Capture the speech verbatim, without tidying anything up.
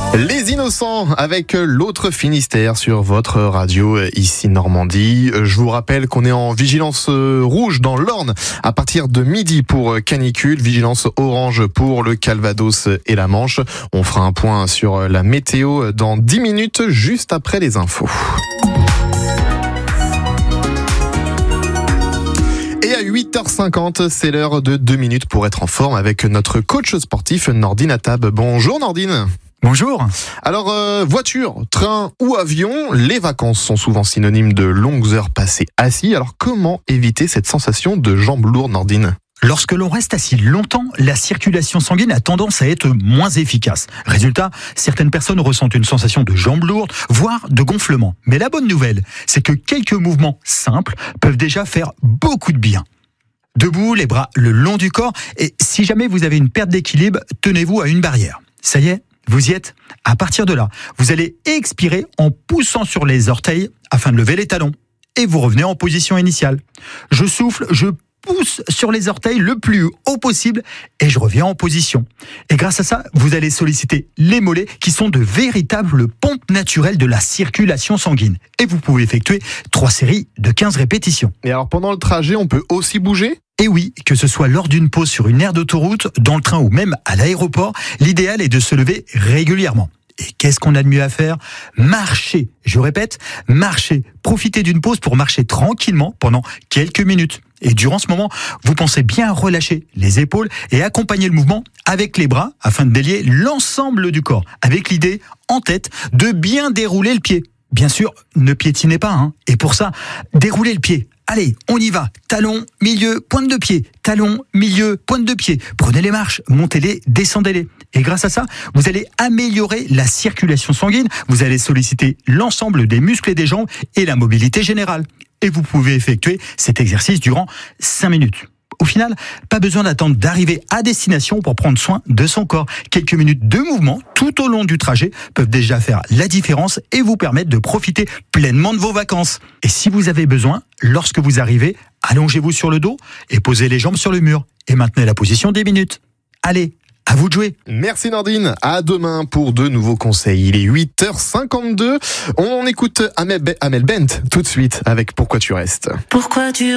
Les Innocents avec l'autre Finistère sur votre radio ici Normandie. Je vous rappelle qu'on est en vigilance rouge dans l'Orne à partir de midi pour canicule, vigilance orange pour le Calvados et la Manche. On fera un point sur la météo dans dix minutes juste après les infos. Et à huit heures cinquante, c'est l'heure de deux minutes pour être en forme avec notre coach sportif Nordine Attab. Bonjour Nordine. Bonjour. Alors, euh, voiture, train ou avion, les vacances sont souvent synonymes de longues heures passées assis. Alors, comment éviter cette sensation de jambes lourdes, Nordine ? Lorsque l'on reste assis longtemps, la circulation sanguine a tendance à être moins efficace. Résultat, certaines personnes ressentent une sensation de jambes lourdes, voire de gonflement. Mais la bonne nouvelle, c'est que quelques mouvements simples peuvent déjà faire beaucoup de bien. Debout, les bras le long du corps, et si jamais vous avez une perte d'équilibre, tenez-vous à une barrière. Ça y est ? Vous y êtes ? À partir de là, vous allez expirer en poussant sur les orteils afin de lever les talons. Et vous revenez en position initiale. Je souffle, je pousse sur les orteils le plus haut possible et je reviens en position. Et grâce à ça, vous allez solliciter les mollets qui sont de véritables pompes naturelles de la circulation sanguine. Et vous pouvez effectuer trois séries de quinze répétitions. Et alors pendant le trajet, on peut aussi bouger ? Et oui, que ce soit lors d'une pause sur une aire d'autoroute, dans le train ou même à l'aéroport, l'idéal est de se lever régulièrement. Et qu'est-ce qu'on a de mieux à faire ? Marcher. Je répète, marcher. Profitez d'une pause pour marcher tranquillement pendant quelques minutes. Et durant ce moment, vous pensez bien relâcher les épaules et accompagner le mouvement avec les bras afin de délier l'ensemble du corps, avec l'idée en tête de bien dérouler le pied. Bien sûr, ne piétinez pas, hein. Et pour ça, déroulez le pied. Allez, on y va. Talon, milieu, pointe de pied. Talon, milieu, pointe de pied. Prenez les marches, montez-les, descendez-les. Et grâce à ça, vous allez améliorer la circulation sanguine. Vous allez solliciter l'ensemble des muscles et des jambes et la mobilité générale. Et vous pouvez effectuer cet exercice durant cinq minutes. Au final, pas besoin d'attendre d'arriver à destination pour prendre soin de son corps. Quelques minutes de mouvement tout au long du trajet peuvent déjà faire la différence et vous permettre de profiter pleinement de vos vacances. Et si vous avez besoin, lorsque vous arrivez, allongez-vous sur le dos et posez les jambes sur le mur. Et maintenez la position dix minutes. Allez, à vous de jouer. Merci Nordine. À demain pour de nouveaux conseils. Il est huit heures cinquante-deux. On écoute Amel Bent tout de suite avec Pourquoi tu restes. Pourquoi tu